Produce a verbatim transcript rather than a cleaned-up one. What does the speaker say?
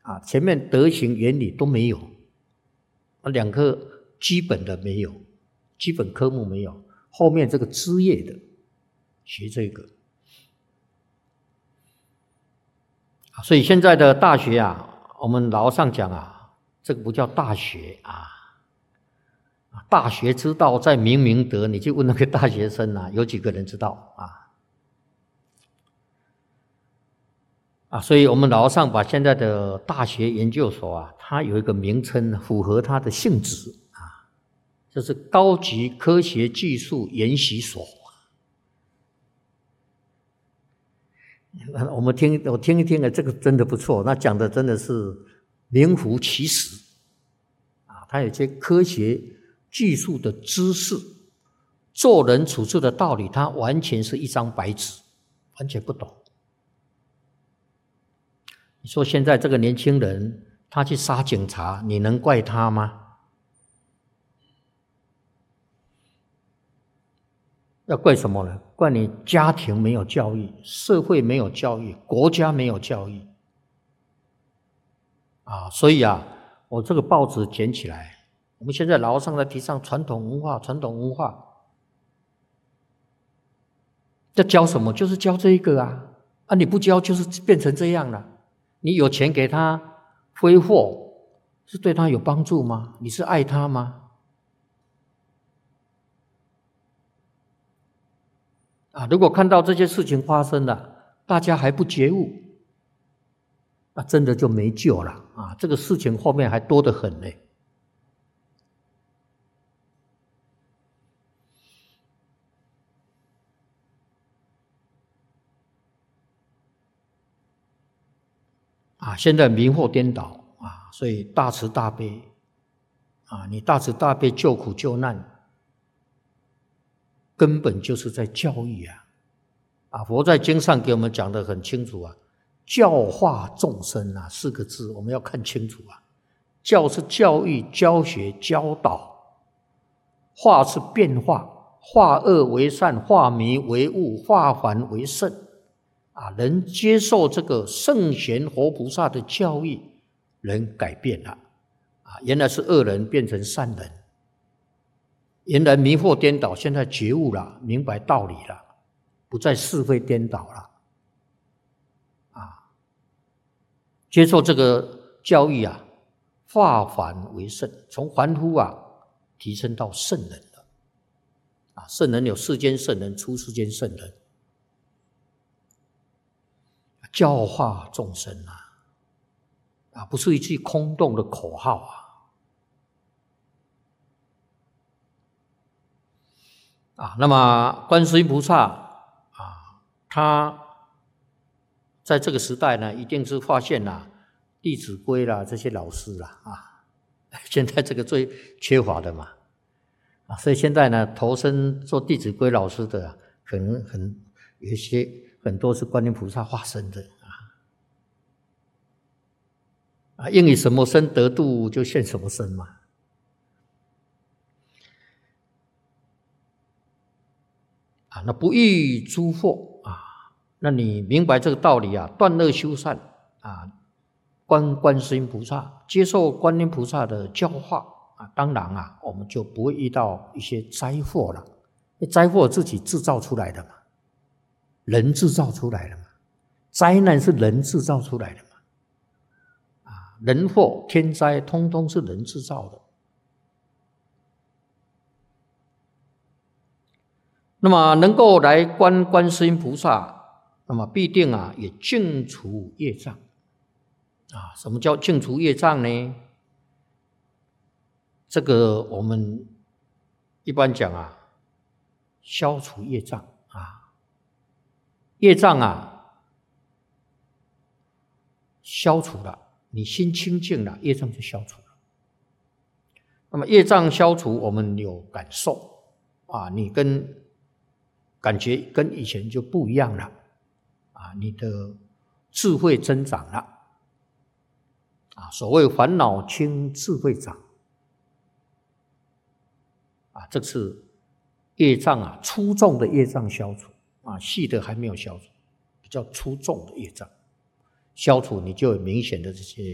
啊，前面德行原理都没有，啊，两科基本的没有，基本科目没有，后面这个枝叶的学这个。所以现在的大学啊，我们老上讲啊，这个不叫大学啊，大学之道在明明德。你去问那个大学生啊，有几个人知道啊？啊，所以我们老上把现在的大学研究所啊，它有一个名称，符合它的性质啊，就是高级科学技术研习所。我们听我听一听啊，这个真的不错，那讲的真的是名副其实啊，它有些科学技术的知识，做人处事的道理，它完全是一张白纸，完全不懂。你说现在这个年轻人他去杀警察，你能怪他吗？要怪什么呢？怪你家庭没有教育，社会没有教育，国家没有教育啊！所以啊，我这个报纸捡起来，我们现在老上在提倡传统文化，传统文化要教什么？就是教这一个啊！啊，你不教就是变成这样了。你有钱给他挥霍，是对他有帮助吗？你是爱他吗？啊，如果看到这些事情发生了，大家还不觉悟，那真的就没救了啊！这个事情后面还多得很呢。啊，现在民祸颠倒啊，所以大慈大悲啊，你大慈大悲救苦救难，根本就是在教育啊！啊，佛在经上给我们讲得很清楚啊，教化众生啊，四个字我们要看清楚啊。教是教育、教学、教导；化是变化，化恶为善，化迷为悟，化凡为圣。啊，人接受这个圣贤活菩萨的教育，人改变了啊，原来是恶人变成善人，原来迷惑颠倒，现在觉悟了，明白道理了，不再是非颠倒了啊，接受这个教育啊，化凡为圣，从凡夫啊提升到圣人了啊，圣人有世间圣人、出世间圣人。教化众生啊，啊，不是一句空洞的口号啊！啊，那么观世音菩萨啊，他在这个时代呢，一定是发现了《弟子规》啦这些老师啦啊，现在这个最缺乏的嘛啊，所以现在呢，投身做《弟子规》老师的、啊，可能很有一些。很多是观音菩萨化身的啊，啊，应以什么身得度，就现什么身嘛。啊，那不欲诸惑啊，那你明白这个道理啊，断恶修善啊，观观世音菩萨，接受观音菩萨的教化啊，当然啊，我们就不会遇到一些灾祸了，灾祸自己制造出来的嘛。人制造出来的嘛，灾难是人制造出来的嘛，啊，人祸天灾通通是人制造的。那么能够来观观世音菩萨，那么必定啊也净除业障啊。什么叫净除业障呢？这个我们一般讲啊，消除业障啊。业障啊，消除了，你心清净了，业障就消除了。那么业障消除，我们有感受啊，你跟感觉跟以前就不一样了啊，你的智慧增长了啊。所谓烦恼轻，智慧长啊，这是业障啊，粗重的业障消除。啊，细的还没有消除，比较粗重的业障消除，你就有明显的这些